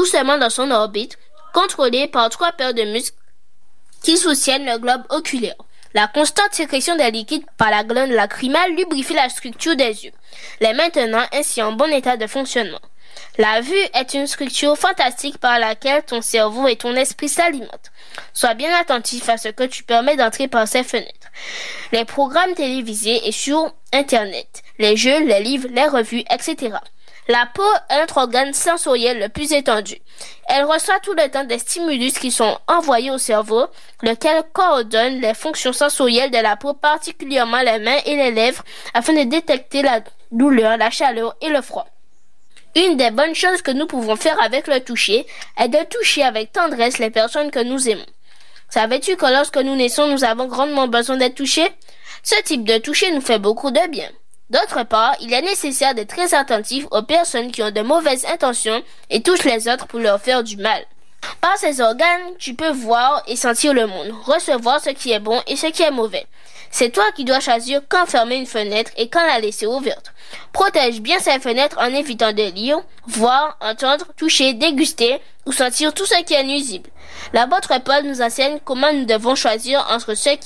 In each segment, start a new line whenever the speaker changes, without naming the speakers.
doucement dans son orbite, contrôlée par 3 paires de muscles qui soutiennent le globe oculaire. La constante sécrétion des liquides par la glande lacrymale lubrifie la structure des yeux, les maintenant ainsi en bon état de fonctionnement. La vue est une structure fantastique par laquelle ton cerveau et ton esprit s'alimentent. Sois bien attentif à ce que tu permets d'entrer par ces fenêtres. Les programmes télévisés et sur Internet, les jeux, les livres, les revues, etc. La peau est notre organe sensoriel le plus étendu. Elle reçoit tout le temps des stimulus qui sont envoyés au cerveau, lequel coordonne les fonctions sensorielles de la peau, particulièrement les mains et les lèvres, afin de détecter la douleur, la chaleur et le froid. Une des bonnes choses que nous pouvons faire avec le toucher est de toucher avec tendresse les personnes que nous aimons. Savais-tu que lorsque nous naissons, nous avons grandement besoin d'être touchés? Ce type de toucher nous fait beaucoup de bien. D'autre part, il est nécessaire d'être très attentif aux personnes qui ont de mauvaises intentions et touchent les autres pour leur faire du mal. Par ces organes, tu peux voir et sentir le monde, recevoir ce qui est bon et ce qui est mauvais. C'est toi qui dois choisir quand fermer une fenêtre et quand la laisser ouverte. Protège bien ces fenêtres en évitant de lire, voir, entendre, toucher, déguster ou sentir tout ce qui est nuisible. L'apôtre Paul nous enseigne comment nous devons choisir entre ce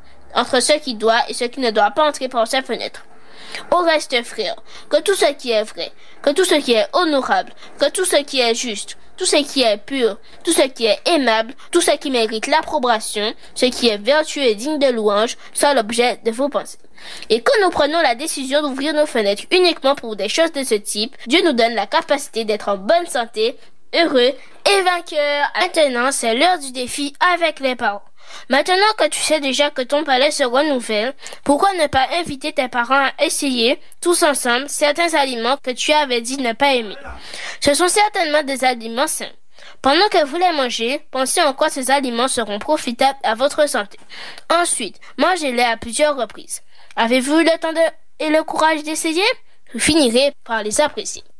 qui doit et ce qui ne doit pas entrer par ces fenêtres. Au reste, frères, que tout ce qui est vrai, que tout ce qui est honorable, que tout ce qui est juste, tout ce qui est pur, tout ce qui est aimable, tout ce qui mérite l'approbation, ce qui est vertueux et digne de louange, soit l'objet de vos pensées. Et quand nous prenons la décision d'ouvrir nos fenêtres uniquement pour des choses de ce type, Dieu nous donne la capacité d'être en bonne santé, heureux et vainqueurs. Maintenant, c'est l'heure du défi avec les parents. Maintenant que tu sais déjà que ton palais se renouvelle, pourquoi ne pas inviter tes parents à essayer, tous ensemble, certains aliments que tu avais dit ne pas aimer? Ce sont certainement des aliments sains. Pendant que vous les mangez, pensez en quoi ces aliments seront profitables à votre santé. Ensuite, mangez-les à plusieurs reprises. Avez-vous eu le temps et le courage d'essayer? Vous finirez par les apprécier.